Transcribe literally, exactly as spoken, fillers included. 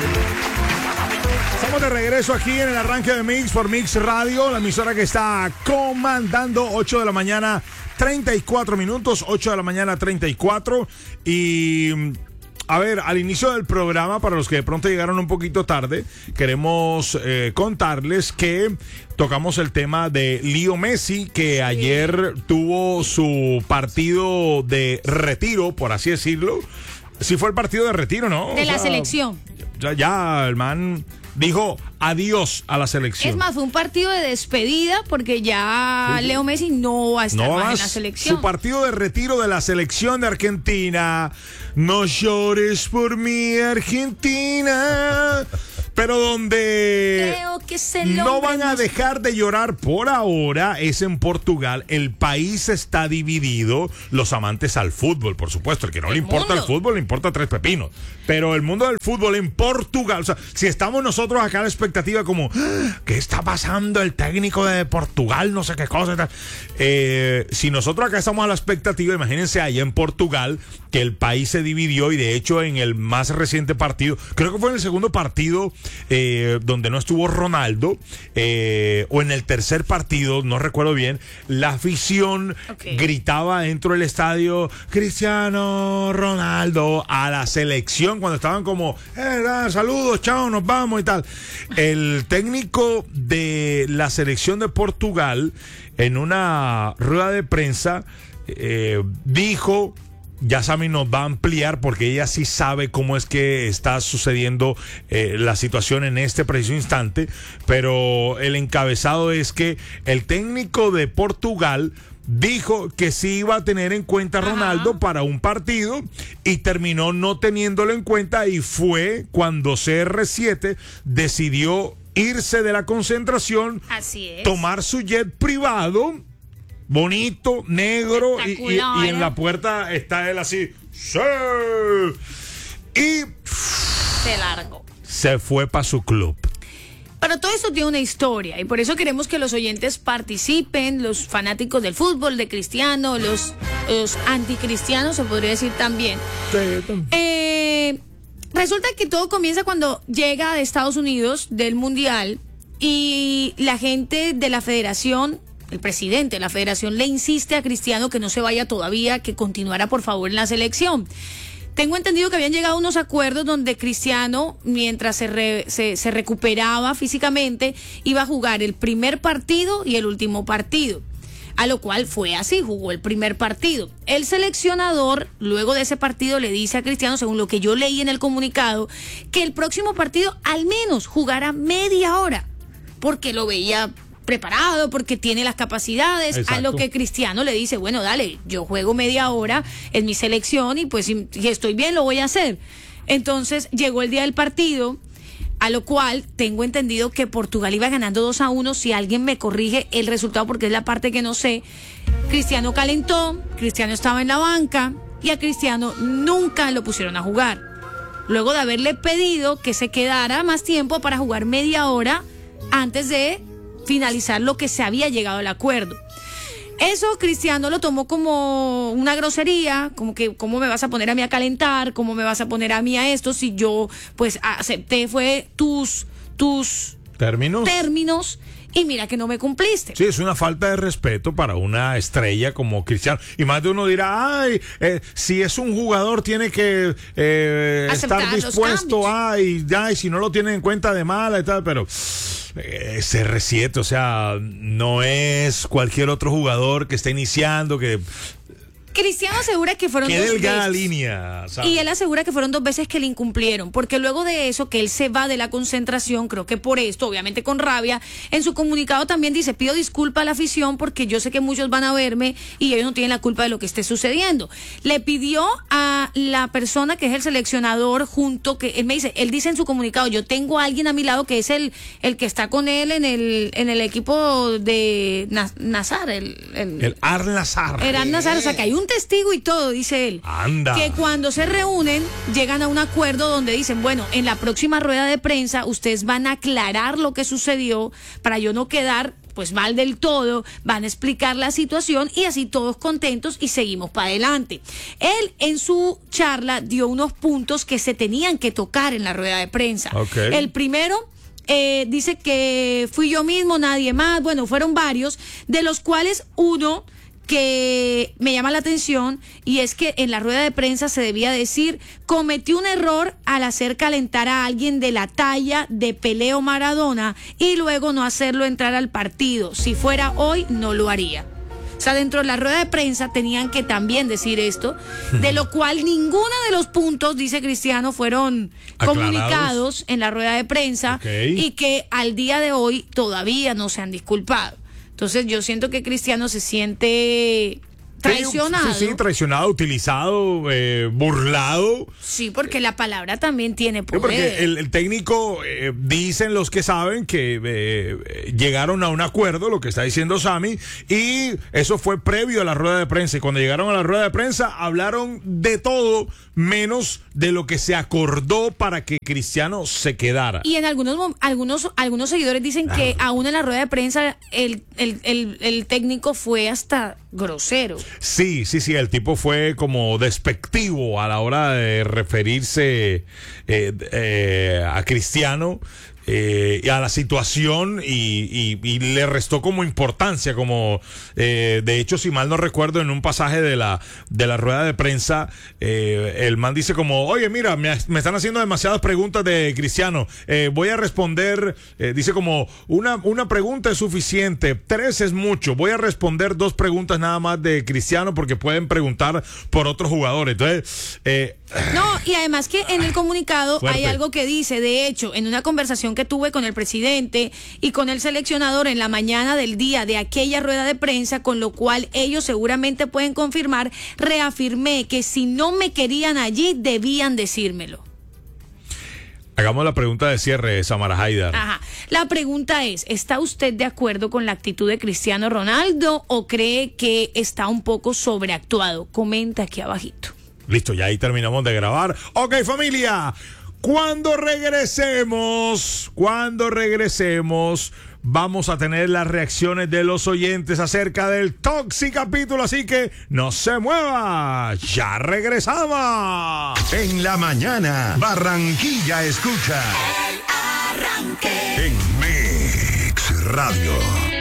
Estamos de regreso aquí en el arranque de Mix por Mix Radio, la emisora que está comandando. Ocho de la mañana, treinta y cuatro minutos, ocho de la mañana, treinta y cuatro. Y a ver, al inicio del programa, para los que de pronto llegaron un poquito tarde, queremos eh, contarles que tocamos el tema de Leo Messi, que ayer tuvo su partido de retiro, por así decirlo. Sí fue el partido de retiro, ¿no? De o la sea, selección. Ya, ya, el man dijo adiós a la selección. Es más, fue un partido de despedida porque ya sí, Leo Messi no va a estar no más, más en la selección. Su partido de retiro de la selección de Argentina. No llores por mi Argentina. Pero donde Creo que se no van a dejar de llorar por ahora es en Portugal. El país está dividido. Los amantes al fútbol, por supuesto. El que no le importa el fútbol, le importa tres pepinos. Pero el mundo del fútbol en Portugal, o sea, si estamos nosotros acá a la expectativa como, ¿qué está pasando? El técnico de Portugal, no sé qué cosa y tal. Eh, si nosotros acá estamos a la expectativa, imagínense allá en Portugal, que el país se dividió y de hecho en el más reciente partido, creo que fue en el segundo partido, Eh, donde no estuvo Ronaldo, eh, o en el tercer partido, no recuerdo bien, la afición okay. gritaba dentro del estadio Cristiano Ronaldo a la selección cuando estaban como eh, saludos, chao, nos vamos y tal. El técnico de la selección de Portugal en una rueda de prensa eh, dijo, ya Sammy nos va a ampliar porque ella sí sabe cómo es que está sucediendo eh, la situación en este preciso instante, pero el encabezado es que el técnico de Portugal dijo que sí iba a tener en cuenta a Ronaldo Ajá. para un partido y terminó no teniéndolo en cuenta, y fue cuando C R siete decidió irse de la concentración, Así es. tomar su jet privado bonito, negro, y, y, y en la puerta está él así. ¡Sí! Y se largó. Se fue para su club. Pero todo esto tiene una historia y por eso queremos que los oyentes participen, los fanáticos del fútbol, de Cristiano, los, los anticristianos, se podría decir también. Sí, también. Eh, resulta que todo comienza cuando llega de Estados Unidos, del Mundial, y la gente de la federación, el presidente de la federación, le insiste a Cristiano que no se vaya todavía, que continuara por favor en la selección. Tengo entendido que habían llegado a unos acuerdos donde Cristiano, mientras se, re, se, se recuperaba físicamente, iba a jugar el primer partido y el último partido. A lo cual fue así, jugó el primer partido. El seleccionador, luego de ese partido, le dice a Cristiano, según lo que yo leí en el comunicado, que el próximo partido al menos jugará media hora, porque lo veía preparado, porque tiene las capacidades. Exacto. A lo que Cristiano le dice, bueno, dale, yo juego media hora en mi selección y pues si, si estoy bien lo voy a hacer. Entonces llegó el día del partido, a lo cual tengo entendido que Portugal iba ganando dos a uno, si alguien me corrige el resultado porque es la parte que no sé. Cristiano calentó, Cristiano estaba en la banca y a Cristiano nunca lo pusieron a jugar, luego de haberle pedido que se quedara más tiempo para jugar media hora antes de finalizar lo que se había llegado al acuerdo. Eso Cristiano lo tomó como una grosería, como que cómo me vas a poner a mí a calentar, cómo me vas a poner a mí a esto si yo pues acepté fue tus tus términos términos y mira que no me cumpliste. Sí, es una falta de respeto para una estrella como Cristiano. Y más de uno dirá, ay, eh, si es un jugador tiene que eh, estar dispuesto a, y ya, y si no lo tienen en cuenta de mala y tal, pero eh, C R siete, o sea, no es cualquier otro jugador que está iniciando, que Cristiano asegura que fueron Qué dos delgada veces. línea, ¿sabes? Y él asegura que fueron dos veces que le incumplieron, porque luego de eso, que él se va de la concentración, creo que por esto, obviamente con rabia, en su comunicado también dice, pido disculpa a la afición porque yo sé que muchos van a verme y ellos no tienen la culpa de lo que esté sucediendo. Le pidió a la persona que es el seleccionador junto, que él me dice, él dice en su comunicado, yo tengo a alguien a mi lado que es el, el que está con él en el, en el equipo de Nazar, el, el, el Al-Nassr. El Al-Nassr, o sea que hay un testigo y todo, dice él. Anda. Que cuando se reúnen, llegan a un acuerdo donde dicen, bueno, en la próxima rueda de prensa ustedes van a aclarar lo que sucedió para yo no quedar pues mal del todo, van a explicar la situación y así todos contentos y seguimos para adelante. Él en su charla dio unos puntos que se tenían que tocar en la rueda de prensa. Okay. El primero, eh, dice que fui yo mismo, nadie más, bueno, fueron varios, de los cuales uno que me llama la atención y es que en la rueda de prensa se debía decir: cometí un error al hacer calentar a alguien de la talla de Pelé o Maradona y luego no hacerlo entrar al partido. Si fuera hoy, no lo haría. O sea, dentro de la rueda de prensa tenían que también decir esto, de lo cual ninguno de los puntos, dice Cristiano, fueron aclarados, comunicados en la rueda de prensa, okay, y que al día de hoy todavía no se han disculpado. Entonces yo siento que Cristiano se siente traicionado. Sí, sí, traicionado, utilizado, eh, burlado. Sí, porque la palabra también tiene poder. Sí, porque el, el técnico, eh, dicen los que saben que eh, llegaron a un acuerdo, lo que está diciendo Sammy, y eso fue previo a la rueda de prensa. Y cuando llegaron a la rueda de prensa hablaron de todo menos de lo que se acordó para que Cristiano se quedara. Y en algunos algunos algunos seguidores dicen ah. que aún en la rueda de prensa el, el, el, el técnico fue hasta grosero. Sí, sí, sí, el tipo fue como despectivo a la hora de referirse eh, eh, a Cristiano. Eh, y a la situación y, y, y le restó como importancia, como eh, de hecho, si mal no recuerdo, en un pasaje de la de la rueda de prensa, eh, el man dice como: oye, mira, me, me están haciendo demasiadas preguntas de Cristiano, eh, voy a responder, eh, dice como una, una pregunta es suficiente, tres es mucho, voy a responder dos preguntas nada más de Cristiano porque pueden preguntar por otros jugadores. Entonces, eh, no, y además que en el comunicado fuerte. Hay algo que dice, de hecho, en una conversación que tuve con el presidente y con el seleccionador en la mañana del día de aquella rueda de prensa, con lo cual ellos seguramente pueden confirmar, reafirmé que si no me querían allí, debían decírmelo. Hagamos la pregunta de cierre, Samara Haidar. Ajá. La pregunta es, ¿está usted de acuerdo con la actitud de Cristiano Ronaldo o cree que está un poco sobreactuado? Comenta aquí abajito. Listo, ya ahí terminamos de grabar. Ok, familia, cuando regresemos, cuando regresemos, vamos a tener las reacciones de los oyentes acerca del Toxic capítulo, así que no se mueva, ya regresamos. En la mañana, Barranquilla escucha. El Arranque. En Mix Radio.